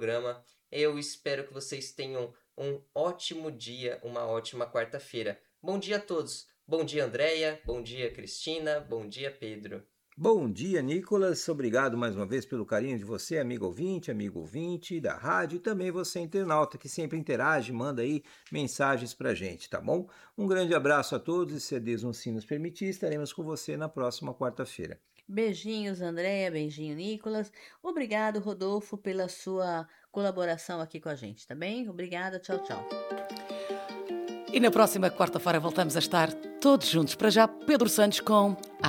programa. Eu espero que vocês tenham um ótimo dia, uma ótima quarta-feira. Bom dia a todos. Bom dia, Andréia. Bom dia, Cristina. Bom dia, Pedro. Bom dia, Nicolas. Obrigado mais uma vez pelo carinho de você, amigo ouvinte da rádio, e também você, internauta, que sempre interage, manda aí mensagens pra gente, tá bom? Um grande abraço a todos e, se Deus assim nos permitir, estaremos com você na próxima quarta-feira. Beijinhos, Andréia, beijinho, Nicolas. Obrigado, Rodolfo, pela sua colaboração aqui com a gente, tá bem? Obrigada, tchau, tchau. E na próxima quarta-feira voltamos a estar todos juntos. Para já, Pedro Santos com